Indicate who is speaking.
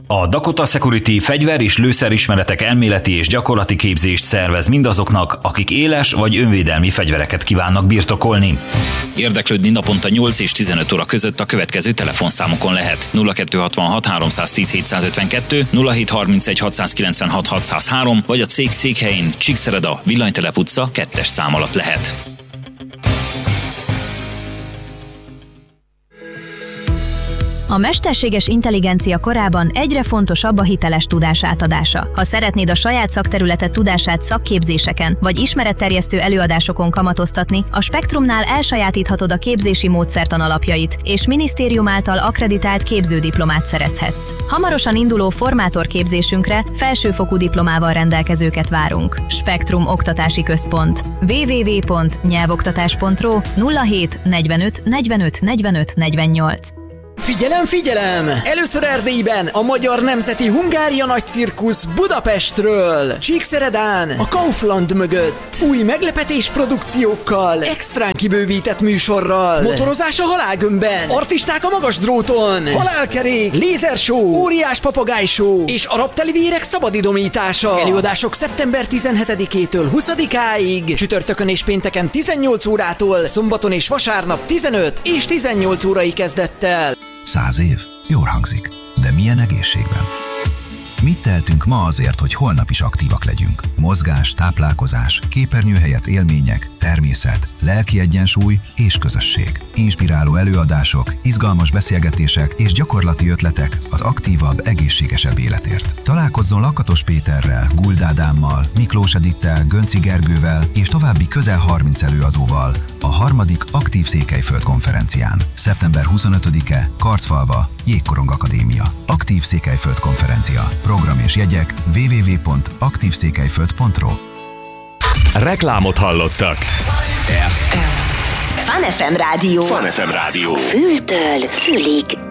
Speaker 1: A Dakota Security fegyver- és lőszerismeretek elméleti és gyakorlati képzést szervez mindazoknak, akik éles vagy önvédelmi fegyvereket kívánnak birtokolni. Érdeklődni naponta 8 és 15 óra között a következő telefonszámokon lehet: 0266 310 752, 0731 696 603, vagy a cég székhelyén Csíkszereda, Villanytelep utca 2-es szám alatt lehet.
Speaker 2: A mesterséges intelligencia korában egyre fontosabb a hiteles tudás átadása. Ha szeretnéd a saját szakterületed tudását szakképzéseken vagy ismeretterjesztő előadásokon kamatoztatni, a Spektrumnál elsajátíthatod a képzési módszertan alapjait, és minisztérium által akkreditált képződiplomát szerezhetsz. Hamarosan induló formátorképzésünkre felsőfokú diplomával rendelkezőket várunk. Spektrum Oktatási Központ. www.nyelvoktatás.ro 07 45 45 45 48.
Speaker 3: Figyelem, figyelem! Először Erdélyben a Magyar Nemzeti Hungária Nagy Cirkusz Budapestről! Csíkszeredán, a Kaufland mögött. Új meglepetés produkciókkal, extrán kibővített műsorral, motorozás a halálgömbben, artisták a magas dróton, halálkerék, lézershow, óriás papagájshow és arab telivérek szabadidomítása. Előadások szeptember 17-től 20-áig, csütörtökön és pénteken 18 órától, szombaton és vasárnap 15 és 18 órai kezdettel.
Speaker 4: 100 év? Jól hangzik. De milyen egészségben? Mit tehetünk ma azért, hogy holnap is aktívak legyünk? Mozgás, táplálkozás, képernyő helyett élmények, természet, lelki egyensúly és közösség. Inspiráló előadások, izgalmas beszélgetések és gyakorlati ötletek az aktívabb, egészségesebb életért. Találkozzon Lakatos Péterrel, Guld Ádámmal, Miklós Edittel, Gönci Gergővel és további közel 30 előadóval a 3. Aktív Székelyföld konferencián. Szeptember 25-e, Karcfalva, Jégkorong Akadémia. Aktív Székelyföld konferencia. Program és jegyek www.aktívszékelyföld.ro.
Speaker 5: Reklámot hallottak.
Speaker 6: Fun FM Rádió.
Speaker 5: Fun FM Rádió.
Speaker 6: Fültől fülig.